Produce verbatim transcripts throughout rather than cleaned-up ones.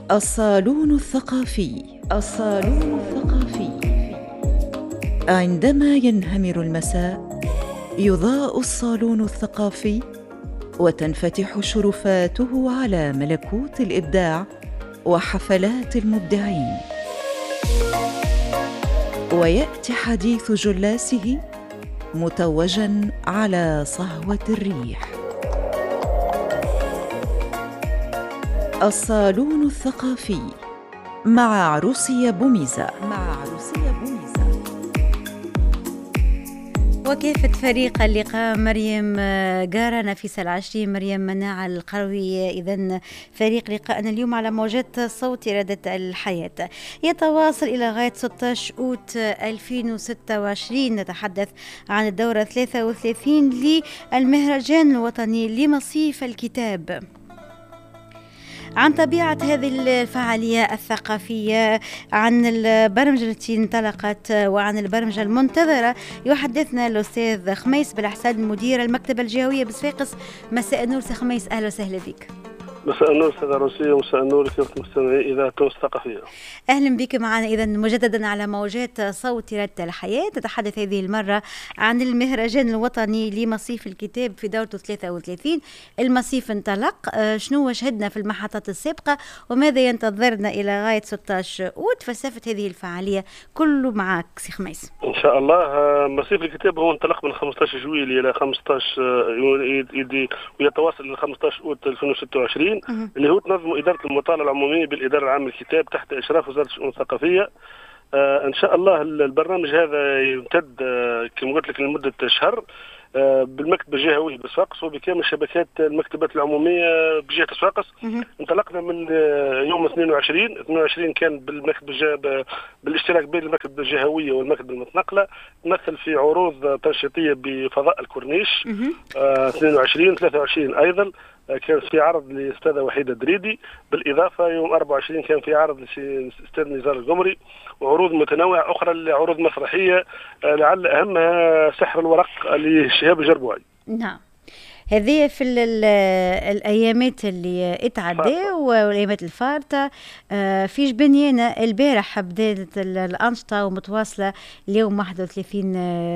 الصالون الثقافي. الصالون الثقافي. عندما ينهمر المساء يضاء الصالون الثقافي وتنفتح شرفاته على ملكوت الإبداع وحفلات المبدعين، ويأتي حديث جلاسه متوجاً على صهوة الريح. الصالون الثقافي مع عروسية بوميزة. مع عروسية بوميزة. وكافة فريق اللقاء: مريم قارة، نفيسة العشري، مريم مناع القروي. إذن فريق لقاءنا اليوم على موجات صوت إرادة الحياة يتواصل إلى غاية ستة عشر أوت ألفين وستة وعشرين. نتحدث عن الدورة ثلاثة وثلاثين للمهرجان الوطني لمصيف الكتاب. عن طبيعة هذه الفعالية الثقافية، عن البرمجة التي انطلقت وعن البرمجة المنتظرة، يحدثنا الأستاذ خميس بالحسن مدير المكتبة الجهوية بصفاقس. مساء النور سي خميس، أهلا وسهلا بك. مساء النور استاذ عروسية، ومساء النور لكافة مستمعي إذاعة تونس الثقافية. أهلا بك معنا إذا مجددا على موجات صوت إرادة الحياة. تتحدث هذه المرة عن المهرجان الوطني لمصيف الكتاب في دورته ثلاثة وثلاثين. المصيف انطلق، شنو شهدنا في المحطات السابقة وماذا ينتظرنا إلى غاية ستة عشر أوت؟ فلسفة هذه الفعالية كله معك سي خميس. إن شاء الله. مصيف الكتاب هو انطلق من خمسة عشر جويلية إلى خمسة عشر ويتواصل إلى خمسة عشر أوت ألفين وستة وعشرين، اللي هو تنظم إدارة المطالعة العمومية بالإدارة العامة للكتاب تحت إشراف وزارة الشؤون الثقافية. آه إن شاء الله البرنامج هذا يمتد آه كما قلت لك لمدة شهر آه بالمكتبة الجهوية بصفاقس وبكامل شبكات المكتبات العمومية بجهة صفاقس. انطلقنا من آه يوم اثنين وعشرين اثنين وعشرين كان بالمكتبة الجهوية بالاشتراك بين المكتبة الجهوية والمكتبة المتنقلة، تمثل في عروض تنشيطية بفضاء الكورنيش. آه اثنين وعشرين ثلاثة وعشرين أيضا كان في عرض لأستاذة وحيدة دريدي، بالإضافة يوم أربعة وعشرين كان في عرض لأستاذ نزار القمري، وعروض متنوعة أخرى، عروض مسرحية لعل أهمها سحر الورق لشهاب الجربوعي. نعم، هذه في الأيامات اللي اتعدى والأيامات الفارطة. في جبنيانة البارح بدأت الأنشطة ومتواصلة اليوم واحد وثلاثين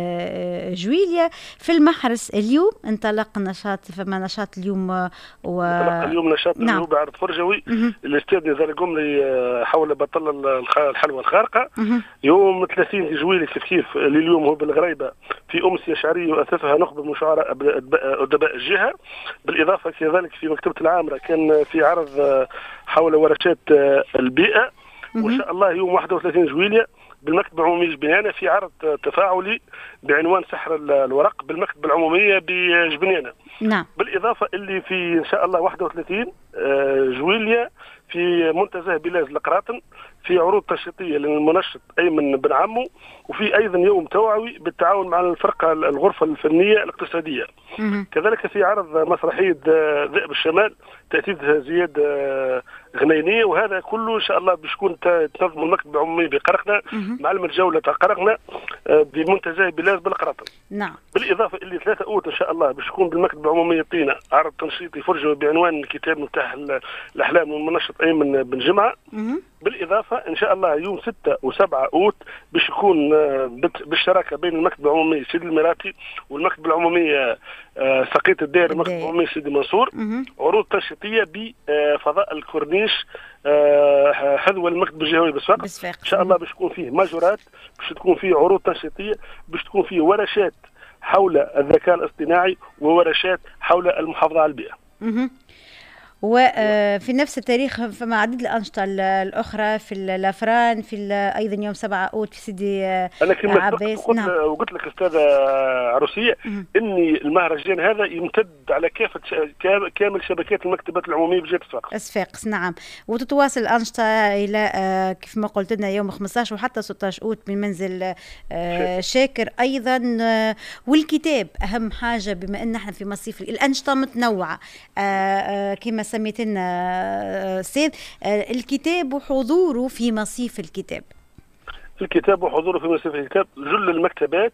جويلية. في المحرس اليوم انطلق نشاط، فما نشاط اليوم و... انطلق اليوم نشاط نعم. اليوم بعرض فرجوي الاستاذ نزار القمري حول بطل الحلوى الخارقة. مه. يوم ثلاثين جويلية كيف كيف اليوم هو بالغريبة في أمسية شعرية وأسسها نخبة من شعراء أدباء الجهة. بالإضافة كذلك في مكتبة العامرة كان في عرض حول ورشات البيئة. وإن شاء الله يوم واحد وثلاثين جويلية بالمكتبة العمومية جبنيانة في عرض تفاعلي بعنوان سحر الورق بالمكتبة العمومية بجبنيانة. نعم. بالإضافة اللي في إن شاء الله واحد وثلاثين جويلية في منتزه بلاز القراطن في عروض تنشيطية للمنشط أيمن بن عمو، وفي أيضا يوم توعوي بالتعاون مع الفرقة الغرفة الفنية الاقتصادية. مم. كذلك في عرض مسرحية ذئب الشمال تأتيد زياد غنينية، وهذا كله إن شاء الله بيكون تنظم المكتبة العمومية بقرقنة مع الجولة تاع قرقنة بمنتزه بلاز بالقراطن. نعم. بالإضافة اللي ثلاثة أوت إن شاء الله بيكون بالمكتبة العمومية طينة عرض تنشيطي فرجوي بعنوان الكتاب مفتاح الأحلام والمنشط أيمن بن جمعة. مم. بالإضافة إن شاء الله يوم ستة وسبعة أوت باش يكون بالشراكة بين المكتبة العمومية سيدي الميراتي والمكتبة العمومية سقيت الدير المكتبة العمومية سيدي منصور، عروض تنشيطية بفضاء الكورنيش حذو المكتبة الجهوية بصفاقس. إن شاء الله باش يكون فيه ماجورات، باش تكون فيه عروض تنشيطية، باش تكون فيه ورشات حول الذكاء الاصطناعي وورشات حول المحافظة على البيئة. وفي نفس التاريخ فما عدد الأنشطة الأخرى في الأفران، في أيضا يوم سبعة أوت في سيدي عباس. نعم. وقلت لك أستاذة عروسية إني المهرجان هذا يمتد على كافة كامل شبكات المكتبات العمومية بجهة صفاقس. صفاقس نعم. وتتواصل الأنشطة إلى كيف ما قلت لنا يوم خمسة عشر وحتى ستة عشر أوت من منزل شاكر أيضا. والكتاب أهم حاجة، بما أن احنا في مصيف الأنشطة متنوعة كما سميت لنا سيد الكتاب وحضوره في مصيف الكتاب. الكتاب وحضوره في مصيف الكتاب، جل المكتبات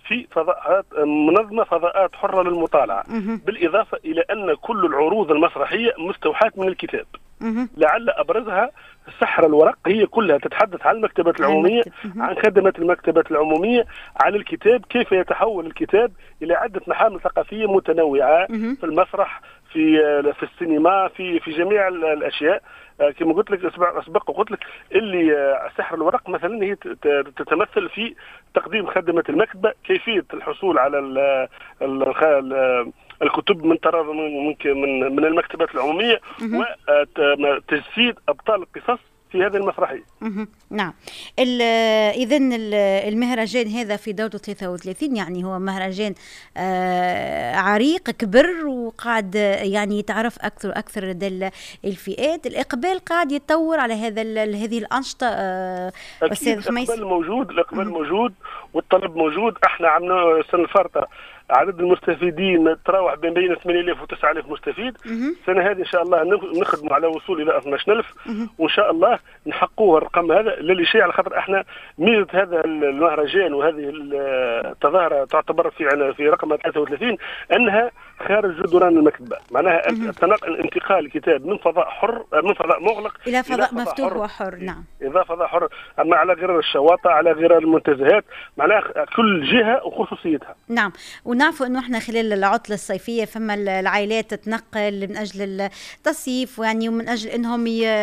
في فضاءات منظمه فضاءات حره للمطالعه، بالاضافه الى ان كل العروض المسرحيه مستوحاه من الكتاب. لعل ابرزها سحر الورق، هي كلها تتحدث عن المكتبات العموميه، عن خدمات المكتبات العموميه، عن الكتاب، كيف يتحول الكتاب الى عده محامل ثقافيه متنوعه في المسرح، في في السينما، في في جميع الاشياء. كما قلت لك اسبق وقلت لك اللي سحر الورق مثلا هي تتمثل في تقديم خدمات المكتبه، كيفيه الحصول على ال ال الكتب من طرف من من المكتبات العموميه، وتجسيد ابطال القصص في هذه المسرحيه. نعم. اذا المهرجان هذا في دورته ثلاثة وثلاثين، يعني هو مهرجان آه عريق كبر وقاعد يعني يتعرف اكثر واكثر لدى الفئات. الاقبال قاعد يتطور على هذا هذه الانشطه. آه استاذ خميس، الاقبال موجود، الاقبال موجود والطلب موجود. احنا عملنا السنه الفارطه عدد المستفيدين تراوح بين بين ثمانية آلاف وتسعة آلاف مستفيد. السنه هذه ان شاء الله نخدموا على وصول الى اثني عشر ألف، وان شاء الله نحققوا الرقم هذا للشيء، على خاطر احنا ميزه هذا المهرجان وهذه التظاهره تعتبر في في رقم ثلاثة وثلاثين انها خارج جدران المكتبه، معناها انتقال الكتاب من فضاء حر، من فضاء مغلق الى فضاء مفتوح وحر. نعم. اذا فضاء حر، اما على غير الشواطئ، على غير المنتزهات، معناها كل جهه وخصوصيتها. نعم. ونعرفوا انه احنا خلال العطله الصيفيه فما العائلات تتنقل من اجل التصيف، يعني ومن اجل انهم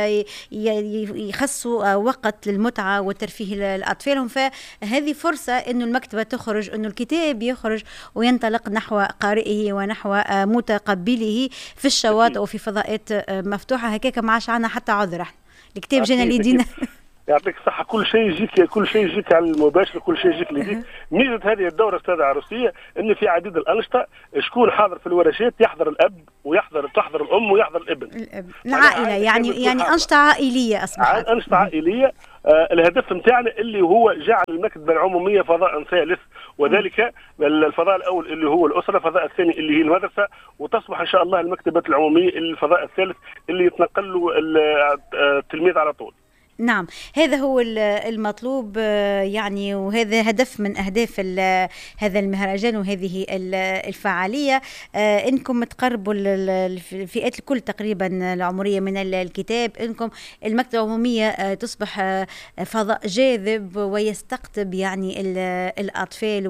يخصوا وقت للمتعه والترفيه لاطفالهم، فهذه فرصه انه المكتبه تخرج، انه الكتاب يخرج وينطلق نحو قارئه ونحو متقبله في الشواطئ وفي فضاءات مفتوحه. هكاك ما عادش عندنا حتى عذر، الكتاب جانا ليدينا. يعطيك الصحة، كل شيء يجيك، كل شيء يجيك على المباشر، كل شيء يجيك ليديك. ميزة هذه الدورة أستاذة عروسية إن في عديد الأنشطة، شكون حاضر في الورشات؟ يحضر الأب ويحضر تحضر الأم ويحضر الابن. الابن. العائلة، يعني يعني أنشطة عائلية أصبحت. أنشطة عائلية. آه الهدف نتاعنا اللي هو جعل المكتبة العمومية فضاء ثالث، وذلك الفضاء الأول اللي هو الأسرة، الفضاء الثاني اللي هي المدرسة، وتصبح إن شاء الله المكتبة العمومية الفضاء الثالث اللي يتنقل له التلميذ على طول. نعم، هذا هو المطلوب يعني، وهذا هدف من أهداف هذا المهرجان وهذه الفعالية، إنكم تقربوا الفئات الكل تقريبا العمرية من الكتاب، إنكم المكتبة العمومية تصبح فضاء جاذب ويستقطب يعني الأطفال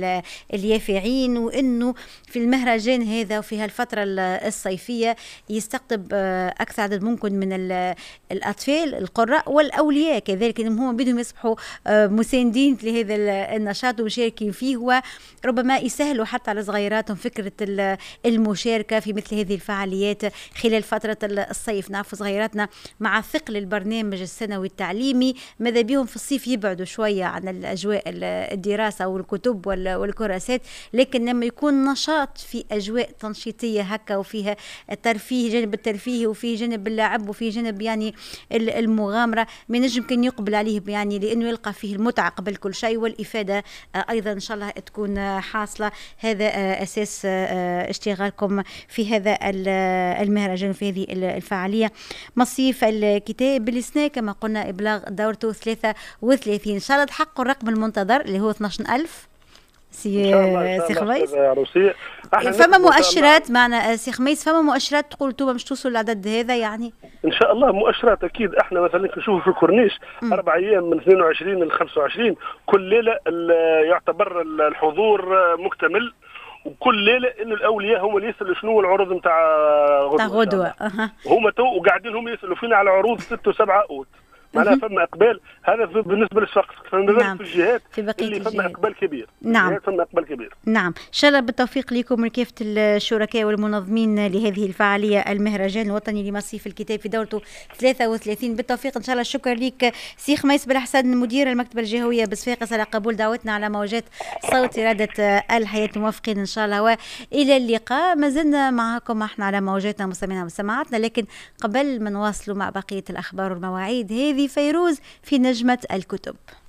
واليافعين، وإنه في المهرجان هذا وفي هالفترة الصيفية يستقطب أكثر عدد ممكن من الأطفال القراء والأولياء كذلك، إنهم هم بدهم يصبحوا مساندين لهذا النشاط ومشاركين فيه، وربما يسهلوا حتى على صغيراتهم فكرة المشاركة في مثل هذه الفعاليات خلال فترة الصيف. نعرف صغيراتنا مع ثقل البرنامج السنوي التعليمي ماذا بيهم في الصيف يبعدوا شوية عن الأجواء الدراسة والكتب والكراسات، لكن لما يكون نشاط في أجواء تنشيطية هكا وفيها الترفيه، جانب الترفيه وفيه جانب اللعب وفيه جانب يعني المغامرة، ما نجم كان يقبل عليه يعني، لأنه يلقى فيه المتعة قبل كل شيء، والإفادة أيضا إن شاء الله تكون حاصلة. هذا أساس اشتغالكم في هذا المهرجان وفي هذه الفعالية. مصيف الكتاب بالسنة كما قلنا إبلاغ دورته ثلاثة وثلاثين، إن شاء الله تحققوا الرقم المنتظر اللي هو اثني عشر ألف. سي سي خميس، فما مؤشرات معنا سي خميس، فما مؤشرات تقول توبه مش توصل للعدد هذا يعني؟ ان شاء الله مؤشرات اكيد. احنا مثلا نشوف في الكورنيش اربع ايام من اثنين وعشرين ل خمسة وعشرين كل ليله يعتبر الحضور مكتمل، وكل ليله انه الاولياء هم اللي يسالوا شنو العروض نتاع غدوه. غدوه هم تو وقاعدين هم يسالوا فينا على عروض ستة وسبعة اوت، معناها فما اقبال. هذا بالنسبه للشخص، نعم. في الجهات في اللي فما اقبال كبير. نعم، فما اقبال كبير. نعم، ان شاء الله بالتوفيق لكم ولكافه الشركاء والمنظمين لهذه الفعاليه، المهرجان الوطني لمصيف الكتاب في دورته ثلاثة وثلاثين. بالتوفيق ان شاء الله. شكرا لك سي خميس بالحسن، مدير المكتبه الجهويه بصفاقس، على قبول دعوتنا على موجات صوت اراده الحياه. موافقين ان شاء الله، والى اللقاء. ما زلنا معكم احنا على موجاتنا مستمعينا ومستمعاتنا، لكن قبل ما نواصلوا مع بقيه الاخبار والمواعيد، هذه فيروز في نجمه الكتب.